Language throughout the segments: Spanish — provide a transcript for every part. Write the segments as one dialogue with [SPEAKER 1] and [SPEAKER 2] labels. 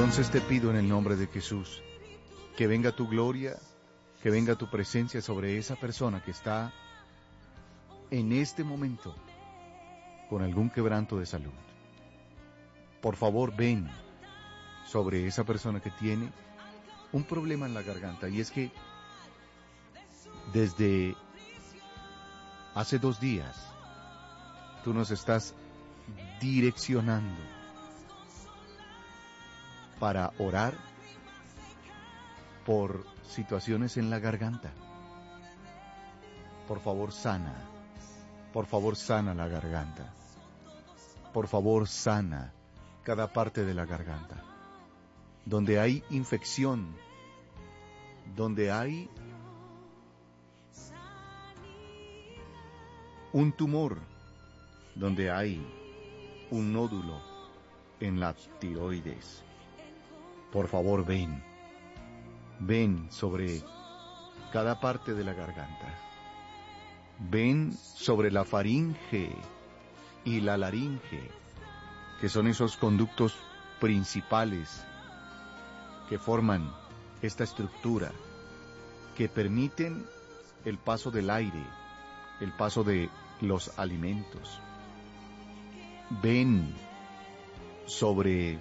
[SPEAKER 1] Entonces te pido en el nombre de Jesús, que venga tu gloria, que venga tu presencia sobre esa persona que está en este momento con algún quebranto de salud. Por favor, ven sobre esa persona que tiene un problema en la garganta, y es que desde hace 2 días tú nos estás direccionando para orar por situaciones en la garganta. Por favor, sana la garganta. Por favor, sana cada parte de la garganta. Donde hay infección, donde hay un tumor, donde hay un nódulo en la tiroides. Por favor, ven sobre cada parte de la garganta. Ven sobre la faringe y la laringe, que son esos conductos principales que forman esta estructura, que permiten el paso del aire, el paso de los alimentos. Ven sobre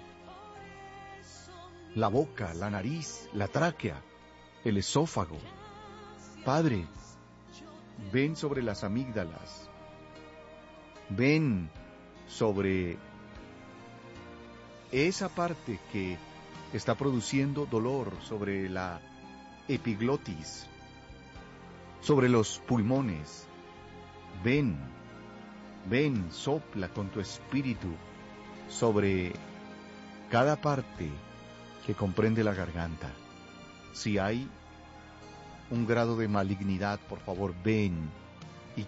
[SPEAKER 1] la boca, la nariz, la tráquea, el esófago. Padre, ven sobre las amígdalas. Ven sobre esa parte que está produciendo dolor, sobre la epiglotis, sobre los pulmones. Ven, sopla con tu espíritu sobre cada parte que comprende la garganta. Si hay un grado de malignidad, por favor, ven y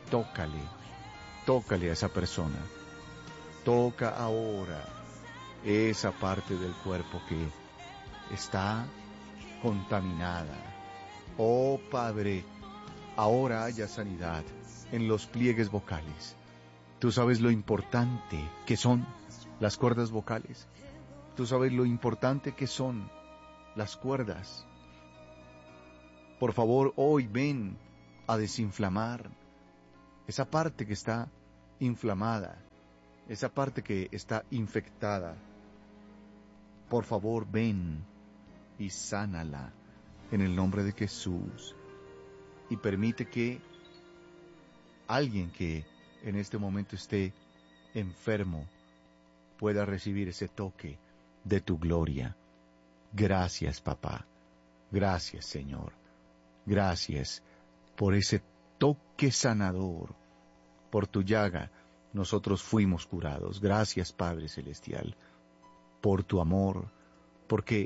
[SPEAKER 1] tócale a esa persona. Toca ahora esa parte del cuerpo que está contaminada. Oh Padre, ahora haya sanidad en los pliegues vocales. Tú sabes lo importante que son las cuerdas vocales. Tú sabes lo importante que son las cuerdas. Por favor, hoy ven a desinflamar esa parte que está inflamada, esa parte que está infectada. Por favor, ven y sánala en el nombre de Jesús. Y permite que alguien que en este momento esté enfermo pueda recibir ese toque de tu gloria. Gracias, papá. Gracias, Señor. Gracias por ese toque sanador. Por tu llaga nosotros fuimos curados. Gracias, Padre Celestial, por tu amor, porque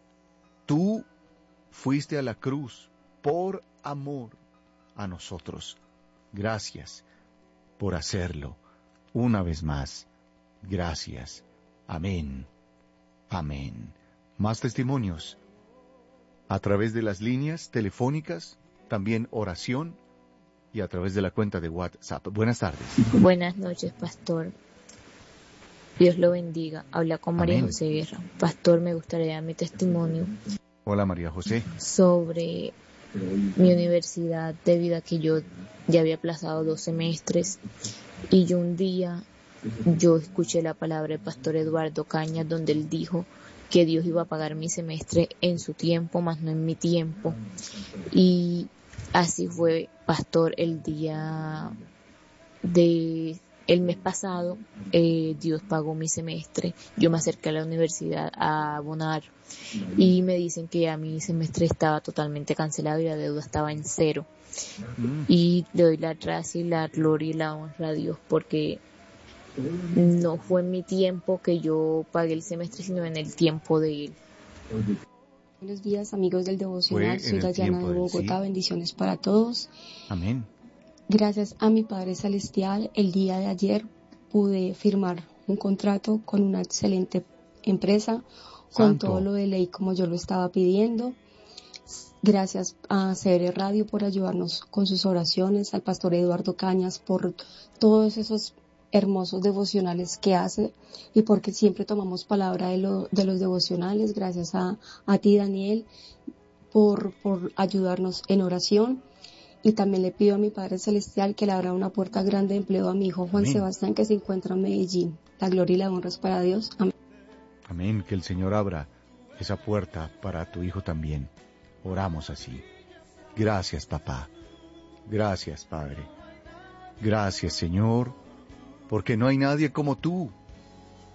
[SPEAKER 1] tú fuiste a la cruz por amor a nosotros. Gracias por hacerlo una vez más. Gracias. Amén. Amén. Más testimonios a través de las líneas telefónicas, también oración y a través de la cuenta de WhatsApp. Buenas tardes.
[SPEAKER 2] Buenas noches, pastor. Dios lo bendiga. Habla con María
[SPEAKER 1] Amén.
[SPEAKER 2] José Guerra. Pastor, me gustaría dar mi testimonio
[SPEAKER 1] Hola, María José.
[SPEAKER 2] sobre mi universidad, debido a que yo ya había aplazado 2 semestres y un día yo escuché la palabra del pastor Eduardo Cañas, donde él dijo que Dios iba a pagar mi semestre en su tiempo, más no en mi tiempo. Y así fue, pastor. El mes pasado, Dios pagó mi semestre. Yo me acerqué a la universidad a abonar y me dicen que a mi semestre estaba totalmente cancelado y la deuda estaba en 0. Y le doy la gracia y la gloria y la honra a Dios, porque no fue en mi tiempo que yo pagué el semestre, sino en el tiempo de Él.
[SPEAKER 3] Buenos días, amigos del devocional. Soy Dayana de Bogotá.
[SPEAKER 1] Sí.
[SPEAKER 3] Bendiciones para todos.
[SPEAKER 1] Amén.
[SPEAKER 3] Gracias a mi Padre Celestial, el día de ayer pude firmar un contrato con una excelente empresa, con todo lo de ley como yo lo estaba pidiendo. Gracias a CR Radio por ayudarnos con sus oraciones, al pastor Eduardo Cañas por todos esos hermosos devocionales que hace y porque siempre tomamos palabra de los devocionales. Gracias a ti, Daniel, por ayudarnos en oración. Y también le pido a mi Padre Celestial que le abra una puerta grande de empleo a mi hijo Juan
[SPEAKER 1] Amén.
[SPEAKER 3] Sebastián, que se encuentra en Medellín. La gloria y la honra es para Dios. Amén.
[SPEAKER 1] Amén, que el Señor abra esa puerta para tu hijo también. Oramos así. Gracias, papá. Gracias, Padre. Gracias, Señor, porque no hay nadie como tú.